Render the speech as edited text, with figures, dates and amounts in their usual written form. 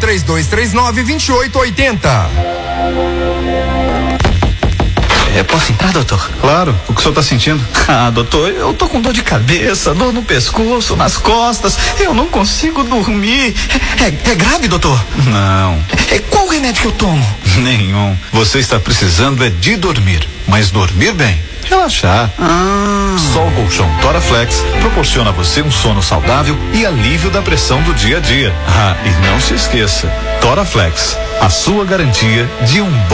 3239-2880. Posso entrar, doutor? Claro, o que o senhor tá sentindo? Doutor, eu tô com dor de cabeça, dor no pescoço, nas costas, eu não consigo dormir. É grave, doutor? Não. Qual remédio que eu tomo? Nenhum. Você está precisando é de dormir, mas dormir bem. Relaxar. Só o colchão Toraflex proporciona a você um sono saudável e alívio da pressão do dia a dia. E não se esqueça, Toraflex, a sua garantia de um